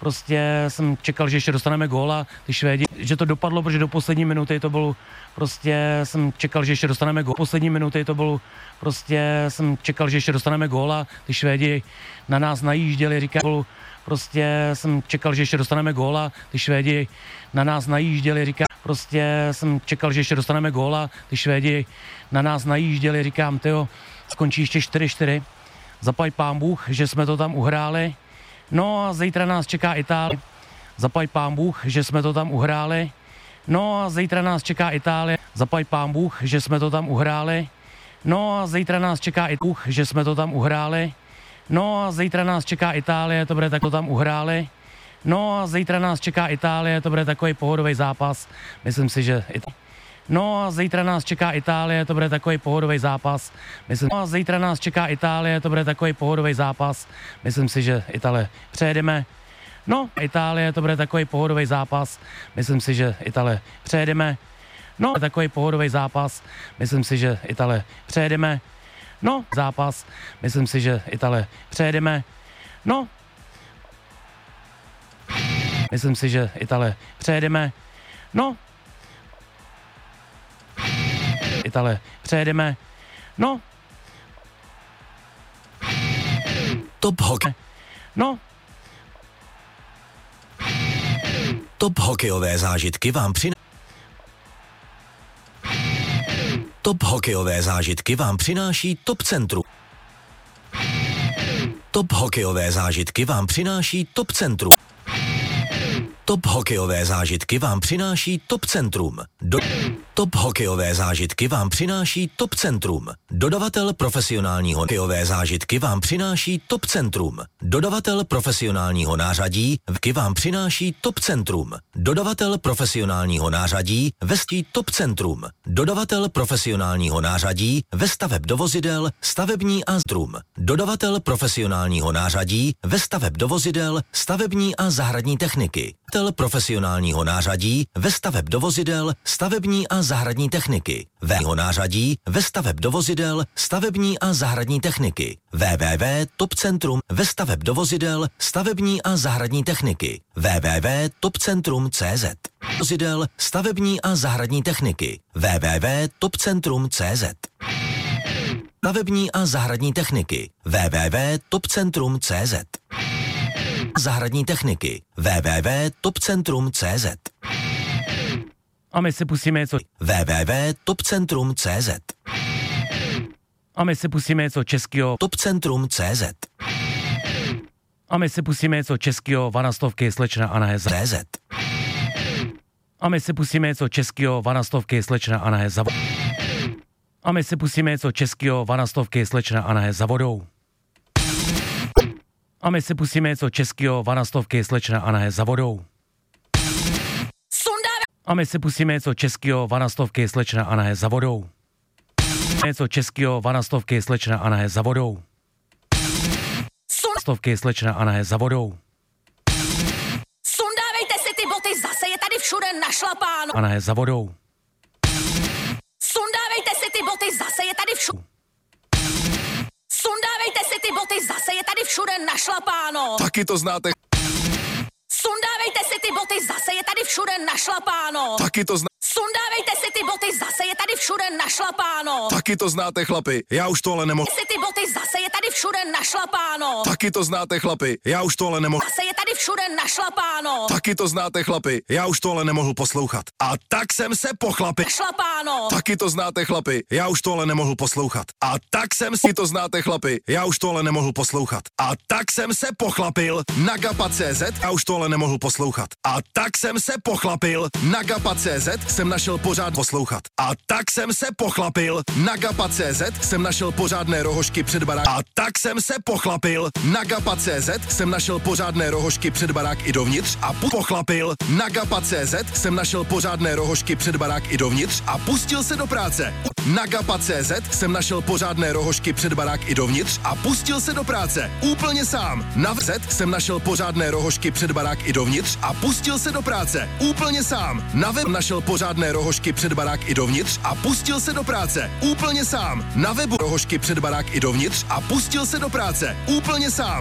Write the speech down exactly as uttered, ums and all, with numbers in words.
prostě jsem čekal, že ještě dostaneme gól a ty Švédi, že to dopadlo, protože do poslední minuty to bylo, prostě jsem čekal, že ještě dostaneme gól. Poslední minuty to bylo, prostě jsem čekal, že ještě dostaneme gól a ty Švédi na nás najížděli, říkal, prostě jsem čekal, že ještě dostaneme gól a ty Švédi na nás najížděli, říkám, prostě jsem čekal, že ještě dostaneme gól a ty Švédi na nás najížděli, říkám, tyjo, skončí ještě čtyři čtyři, zapaj pán Bůh, že jsme to tam uhráli, no a zítra nás čeká Itálie, zapaj pán Bůh, že jsme to tam uhráli, no a zítra nás čeká Itálie, zapaj pán Bůh, že jsme to tam uhráli, no a zítra nás čeká i Bůh, že jsme to tam uhráli, no a zítra nás čeká Itálie, to bude tak to tam uhráli, no a zítra nás čeká Itálie, to bude takový pohodový zápas, myslím si, že Itálie. No a zítra nás čeká Itálie, to bude takový pohodový zápas, myslím, no a zítra nás čeká Itálie, to bude takový pohodový zápas, myslím si, že Itálie přejedeme, no Itálie, to bude takový pohodový zápas, myslím si, že Itálie přejedeme, no takový pohodový zápas, myslím si, že Itálie přejedeme, no zápas, myslím si, že Itálie přejedeme, no myslím si, že Itálie přejedeme, no Itálie přejedeme, no Top hokej. No Top hokejové zážitky vám přináší Top hokejové zážitky vám přináší Top Centrum. Top hokejové zážitky vám přináší Top Centrum. Top hokejové zážitky vám přináší Top Centrum. Do... Top hokejové zážitky vám přináší Top Centrum. Dodavatel profesionálního hokejové zážitky vám přináší Top Centrum. Dodavatel profesionálního nářadí vky vám přináší Top Centrum. Dodavatel profesionálního nářadí vestí Top Centrum. Dodavatel profesionálního nářadí ve staveb do vozidel, stavební a strum. Dodavatel profesionálního nářadí ve staveb do vozidel, stavební a zahradní techniky. Dodavatel profesionálního nářadí ve staveb do vozidel, stavební a zahradní techniky. Vého nářadí ve staveb do vozidel, stavební a zahradní techniky. w w w tečka top centrum ve staveb do vozidel, stavební a zahradní techniky. w w w tečka top centrum tečka c z. Vozidel, stavební a zahradní techniky. w w w tečka top centrum tečka c z. Stavební a zahradní techniky. w w w tečka top centrum tečka c z. Zahradní techniky. w w w tečka top centrum tečka c z. a my si pustíme něco w w w tečka top centrum tečka c z. a my si pustíme něco českého top centrum tečka c z. a my si pustíme něco českého vanastovky slečna Anna Heza C Z. a my si pustíme něco českého vanastovky slečna Anna Heza a my si pustíme něco českého vanastovky slečna Anna Heza vodou a my si pustíme něco českého vanastovky slečna Anna Heza vodou a my si pustíme něco českého vanastovky slečna Anna Heza vodou něco českého vanastovky slečna Anna Heza vodou stovky slečna Anna Heza vodou Sundávejte si ty boty, zase je tady všude našlapáno. Anna Heza vodou Sundávejte si ty boty, zase je tady všude. Sundávejte si ty boty, zase je tady všude našlapáno. Taky to znáte. Sundávejte si ty boty, zase je tady všude našlapáno. Taky to znáte. Sundávejte si ty boty, zase je tady všude našlapáno. Taky to znáte, chlapi. Já už to ale nemohu. Si ty boty, zase je tady všude našlapáno. Taky to znáte, chlapi. Já už to ale nemohu. Zase je tady všude našlapáno. Taky to znáte, chlapi. Já už to ale nemohl poslouchat. A tak jsem se pochlapil. Našlapáno. Taky to znáte, chlapi. Já už to ale nemohl poslouchat. A tak jsem si to znáte, chlapi. Já už to ale nemohl poslouchat. A tak jsem se pochlapil na gapa tečka cé zet. Já už to ale nemohl poslouchat. A tak jsem se pochlapil na gapa tečka cé zet. Jsem našel pořád poslouchat. A tak jsem se pochlapil na gapa tečka cé zet. Jsem našel pořádné rohožky před barák. A tak jsem se pochlapil na gapa tečka cé zet. Jsem našel pořádné rohožky před barák i dovnitř a pu- pochlapil na gapa tečka cé zet. Jsem našel pořádné rohožky před barák i dovnitř a pustil se do práce. Na gapa tečka cé zet jsem našel pořádné rohožky před barák i dovnitř a pustil se do práce. Úplně sám. Na W Z jsem našel pořádné rohožky před barák i dovnitř a pustil se do práce. Úplně sám. Na web našel pořádné rohožky před barák i dovnitř a pustil se do práce. Úplně sám. Na webu rohožky před barák i dovnitř a pustil se do práce. Úplně sám.